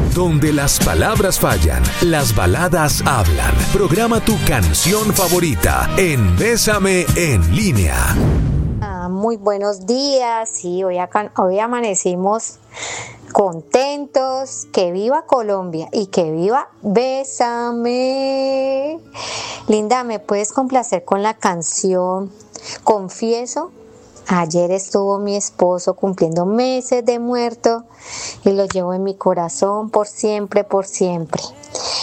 Donde las palabras fallan, las baladas hablan. Programa tu canción favorita en Bésame en línea. Muy buenos días, sí, hoy amanecimos contentos. Que viva Colombia y que viva Bésame. Linda, ¿me puedes complacer con la canción Confieso? Ayer estuvo mi esposo cumpliendo meses de muerto y lo llevo en mi corazón por siempre, por siempre.